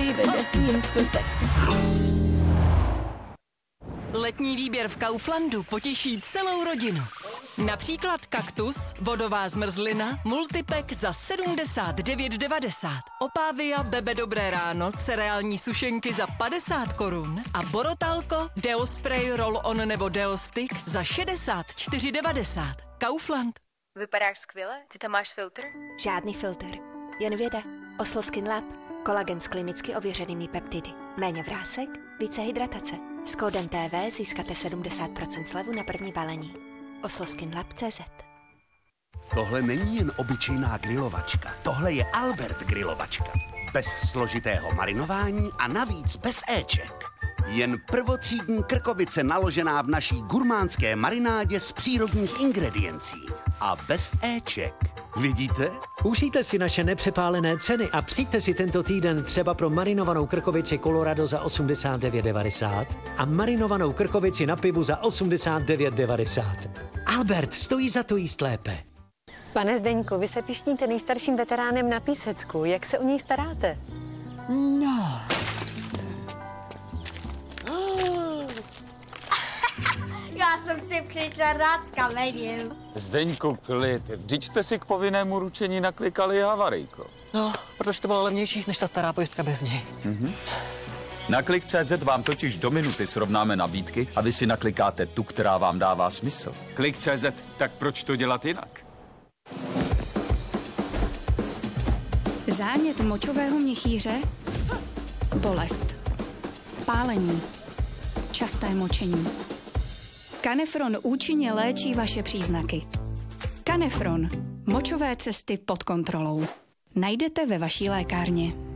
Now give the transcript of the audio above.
Baby, that seems perfect. Letní výběr v Kauflandu potěší celou rodinu. Například kaktus, vodová zmrzlina, multipack za 79,90. Opávia Bebe Dobré ráno, cereální sušenky za 50 korun a Borotalko, Deo Spray, Roll-on nebo Deo Stick za 64,90. Kaufland. Vypadáš skvěle, ty tam máš filtr? Žádný filtr, jen věda. Oslo Skin Lab. Kolagen s klinicky ověřenými peptidy. Méně vrásek, více hydratace. S kódem TV získáte 70% slevu na první balení. osloskinlab.cz. Tohle není jen obyčejná grilovačka. Tohle je Albert grilovačka. Bez složitého marinování a navíc bez éček. Jen prvotřídní krkovice naložená v naší gurmánské marinádě z přírodních ingrediencí. A bez éček. Vidíte? Užijte si naše nepřepálené ceny a přijďte si tento týden třeba pro marinovanou krkovici Colorado za 89,90 a marinovanou krkovici na pivu za 89,90. Albert, stojí za to jíst lépe. Pane Zdeňku, vy se pišníte nejstarším veteránem na Písecku. Jak se o něj staráte? No. Já jsem si přišel rád s kamením. Zdeňku, klid. Vždyť jste si k povinnému ručení naklikali havarijko. No, protože to bylo levnější než ta stará pojistka bez něj. Na Klik.cz vám totiž do minuty srovnáme nabídky a vy si naklikáte tu, která vám dává smysl. Klik.cz, tak proč to dělat jinak? Zánět močového měchýře, bolest, pálení, časté močení. Canefron účinně léčí vaše příznaky. Canefron. Močové cesty pod kontrolou. Najdete ve vaší lékárně.